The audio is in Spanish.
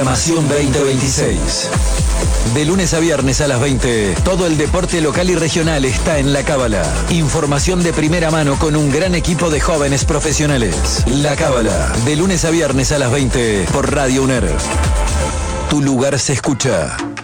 Programación 2026. De lunes a viernes a las 20, todo el deporte local y regional está en La Cábala. Información de primera mano con un gran equipo de jóvenes profesionales. La Cábala, de lunes a viernes a las 20 por Radio UNER. Tu lugar se escucha.